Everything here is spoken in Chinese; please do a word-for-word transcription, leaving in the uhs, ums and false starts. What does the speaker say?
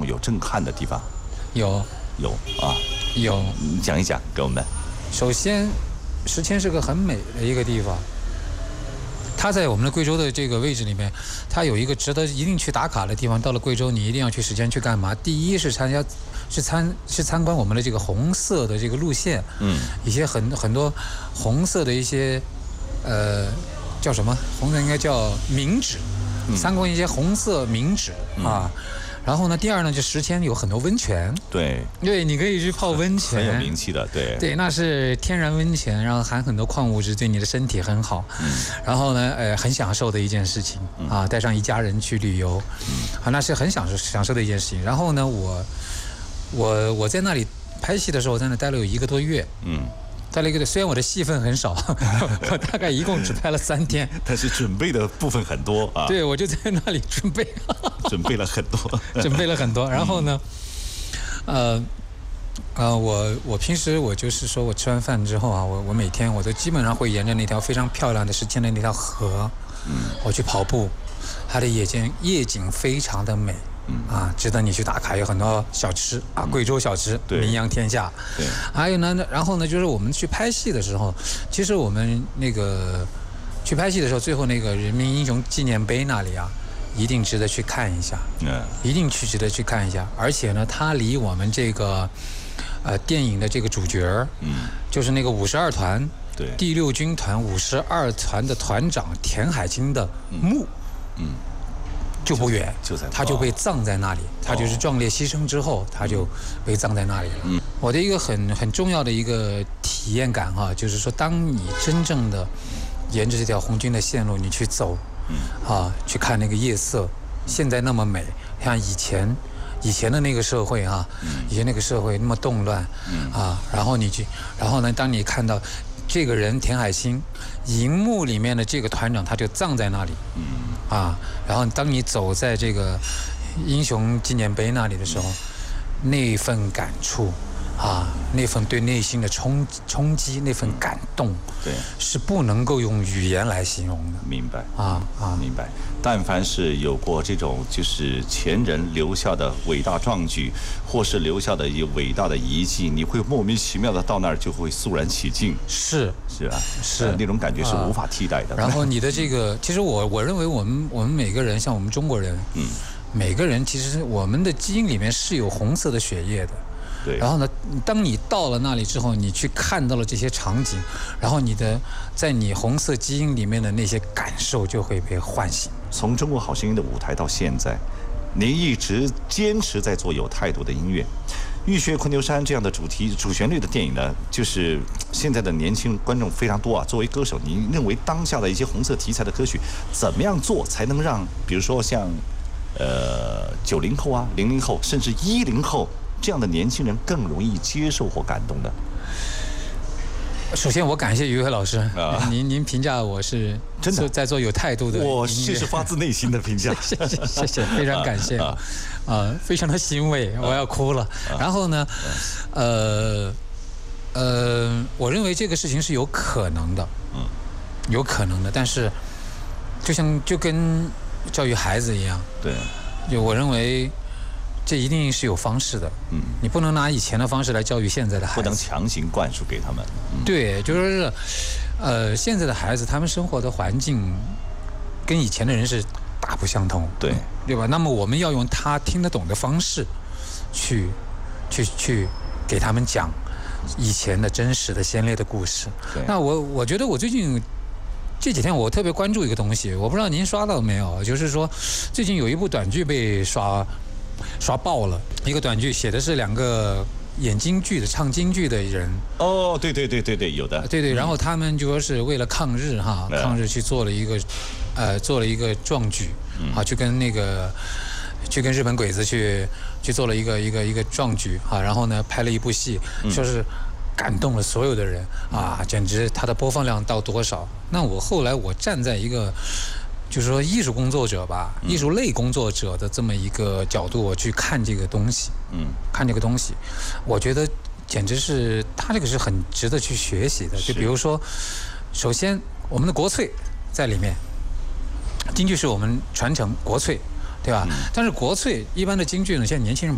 有震撼的地方？ 有有啊， 有， 你讲一讲给我们。 首先，石阡是个很美的一个地方。它在我们的贵州的这个位置里面，它有一个值得一定去打卡的地方。到了贵州，你一定要去石阡去干嘛？第一是参加，是参是参观我们的这个红色的这个路线，嗯，一些很很多红色的一些，呃，叫什么？红色应该叫冥纸，参观一些红色冥纸啊。然后呢，第二呢，就石阡有很多温泉， 对对，你可以去泡温泉， 很有名气的，对对，那是天然温泉，然后含很多矿物质，对你的身体很好。嗯，然后呢，呃，很享受的一件事情啊，带上一家人去旅游，啊，那是很享受享受的一件事情。然后呢，我我我在那里拍戏的时候，在那待了有一个多月，嗯。待了一个，虽然我的戏份很少，我大概一共只拍了三天， 但是准备的部分很多啊。 对，我就在那里准备， 准备了很多， 准备了很多。然后呢，呃，呃，我我平时我就是说我吃完饭之后啊，我我每天我都基本上会沿着那条非常漂亮的石阡的那条河，嗯，我去跑步，它的夜间夜景非常的美。啊，值得你去打卡，有很多小吃啊，贵州小吃名扬天下。 对， 还有呢，然后呢，就是我们去拍戏的时候，其实我们那个去拍戏的时候，最后那个人民英雄纪念碑那里啊，一定值得去看一下，嗯，一定去值得去看一下。而且呢，它离我们这个呃电影的这个主角，嗯，就是那个五十二团，对，第六军团五十二团的团长田海清的墓，嗯。嗯就不远， 就在他就被葬在那里，他就是壮烈牺牲之后，他就被葬在那里了。嗯，我的一个很很重要的一个体验感哈，就是说，当你真正的沿着这条红军的线路你去走，嗯，啊，去看那个夜色，现在那么美，像以前以前的那个社会哈，以前那个社会那么动乱，嗯啊，然后你去，然后呢，当你看到这个人田海清，荧幕里面的这个团长他就葬在那里，嗯啊，然后当你走在这个英雄纪念碑那里的时候，那份感触啊，那份对内心的冲冲击，那份感动， 对， 是不能够用语言来形容的。 明白啊啊， 明白。但凡是有过这种就是前人留下的伟大壮举，或是留下的一伟大的遗迹，你会莫名其妙的到那儿就会肃然起敬。 是是啊， 是、 呃、那种感觉是无法替代的。 啊、然后你的这个，其实我我认为我们我们每个人，像我们中国人，嗯，每个人其实我们的基因里面是有红色的血液的。 对， 然后呢，当你到了那里之后，你去看到了这些场景，然后你的在你红色基因里面的那些感受就会被唤醒。 从《中国好声音》的舞台到现在，您一直坚持在做有态度的音乐。《浴血昆牛山》这样的主题主旋律的电影呢，就是现在的年轻观众非常多啊。作为歌手，您认为当下的一些红色题材的歌曲，怎么样做才能让，比如说像呃九零后啊、零零后，甚至一零后？这样的年轻人更容易接受或感动的。 首先，我感谢于辉老师，啊、您您评价我是真的在做有态度的， 我这是发自内心的评价， 谢谢谢谢，非常感谢啊，啊，非常的欣慰，我要哭了。啊、然后呢，呃呃，我认为这个事情是有可能的，嗯，有可能的，但是就像就跟教育孩子一样， 对， 就我认为。这一定是有方式的，嗯，你不能拿以前的方式来教育现在的孩子， 不能强行灌输给他们。 嗯、对，就是，呃，现在的孩子他们生活的环境跟以前的人是大不相同， 对， 对吧？那么我们要用他听得懂的方式去，去去给他们讲以前的真实的先烈的故事。那我我觉得我最近。这几天我特别关注一个东西，我不知道您刷到没有，就是说最近有一部短剧被刷刷爆了，一个短剧写的是两个演京剧的唱京剧的人。 哦，对对对对对，有的。 对对，然后他们就说是为了抗日哈，嗯、抗日去做了一个，呃，做了一个壮举，嗯、啊，去跟那个，去跟日本鬼子去去做了一个一个一个壮举啊，然后呢拍了一部戏，嗯、说是。感动了所有的人啊！简直它的播放量到多少？那我后来我站在一个，就是说艺术工作者吧，艺术类工作者的这么一个角度，我去看这个东西，嗯，看这个东西，我觉得简直是他这个是很值得去学习的。就比如说，首先我们的国粹在里面，京剧是我们传承国粹。对吧？嗯、但是国粹一般的京剧呢，现在年轻人